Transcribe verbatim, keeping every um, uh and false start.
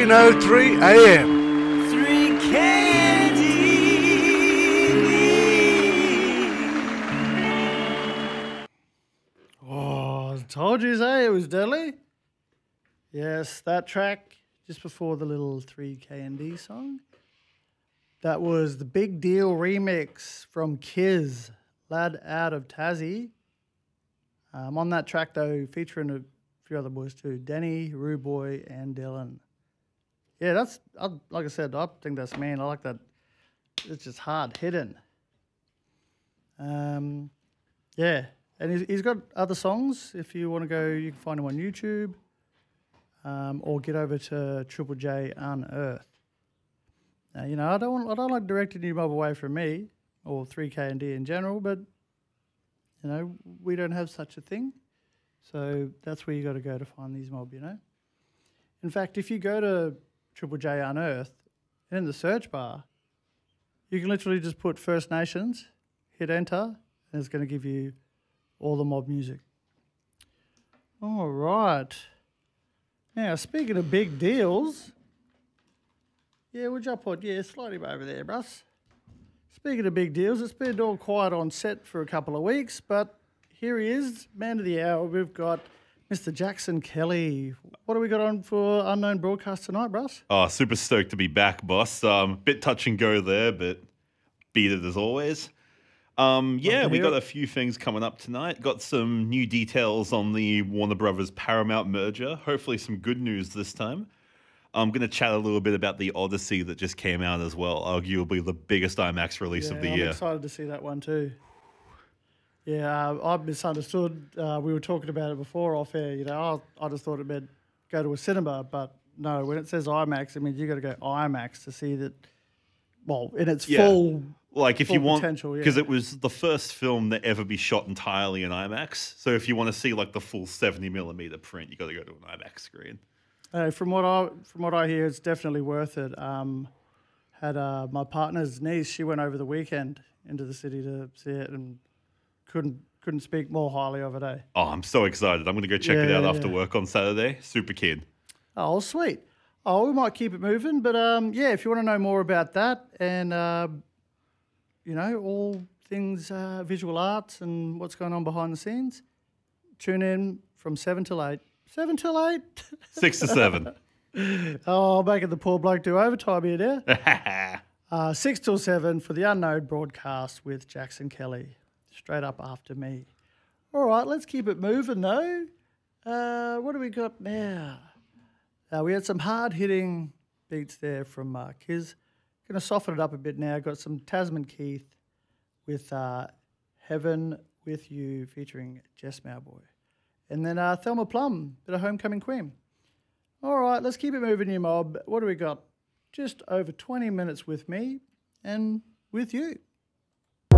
nineteen oh three A M. Three Candy. Oh, I told you, say it was deadly. Yes, that track just before the little three K and D song. That was the Big Deal remix from Kiz, Lad Out of Tassie. Um, on that track, though, featuring a few other boys too, Danny, Rude Boy, and Dylan. Yeah, that's, I, like I said, I think that's man. I like that. It's just hard hitting. Um, yeah, and he's, he's got other songs. If you want to go, you can find him on YouTube, um, or get over to Triple J Unearthed. Now, you know, I don't want, I don't like directing you mob away from me or three K and D in general, but you know, we don't have such a thing. So that's where you got to go to find these mob, you know. In fact, if you go to Triple J Unearthed, in the search bar, you can literally just put First Nations, hit enter, and it's going to give you all the mob music. All right. Now, speaking of big deals, yeah, would you put, yeah, slide him over there, Russ. Speaking of big deals, it's been all quiet on set for a couple of weeks, but here he is, man of the hour. We've got Mister Jackson Kelly. What do we got on for Unknown Broadcast tonight, Russ? Oh, super stoked to be back, boss. Um, bit touch and go there, but beat it as always. Um, yeah, we got a few things coming up tonight. Got some new details on the Warner Brothers Paramount merger. Hopefully some good news this time. I'm going to chat a little bit about the Odyssey that just came out as well, arguably the biggest IMAX release yeah, of the I'm year. I'm excited to see that one too. Yeah, uh, I've misunderstood. Uh, we were talking about it before off air. You know, I, I just thought it meant go to a cinema, but no, when it says IMAX, it means you got to go IMAX to see that, well, in its Yeah. full Like if full you want, potential, yeah. because it was the first film that ever be shot entirely in IMAX. So if you want to see like the full seventy millimeter print, you got to go to an IMAX screen. Uh, from what I from what I hear, it's definitely worth it. Um, had uh, my partner's niece; she went over the weekend into the city to see it, and couldn't couldn't speak more highly of it. Eh? Oh, I'm so excited. I'm going to go check it Yeah, out after yeah. work on Saturday. Super kid. Oh, sweet. Oh, we might keep it moving, but um, yeah, if you want to know more about that and uh, you know all things uh, visual arts and what's going on behind the scenes, tune in from seven till eight. Seven till eight. Six to seven. Oh, making the poor bloke do overtime here now. uh, six till seven for the Unknown Broadcast with Jackson Kelly, straight up after me. All right, let's keep it moving though. Uh, what do we got now? Uh, we had some hard-hitting beats there from uh, Kiz. Going to soften it up a bit now. Got some Tasman Keith with uh, Heaven With You featuring Jess Mowboy. And then uh, Thelma Plum, bit of Homecoming Queen. All right, let's keep it moving, you mob. What do we got? Just over twenty minutes with me and with you.